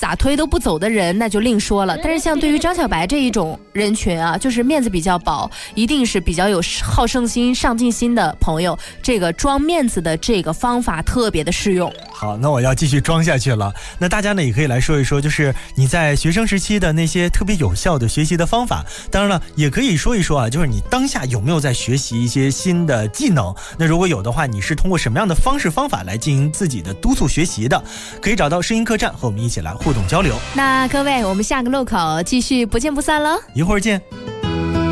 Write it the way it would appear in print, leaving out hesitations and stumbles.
咋推都不走的人，那就另说了。但是像对于张小白这一种人群啊，就是面子比较薄，一定是比较有好胜心、上进心的朋友，这个装面子的这个方法特别的适用。 好，那我要继续装下去了。那大家呢也可以来说一说，就是你在学生时期的那些特别有效的学习的方法。当然了，也可以说一说啊，就是你当下有没有在学习一些新的技能？那如果有的话，你是通过什么样的方式方法来进行自己的督促学习的？可以找到声音客栈和我们一起来互动交流。 那各位，我们下个路口继续不见不散了， 一会儿见。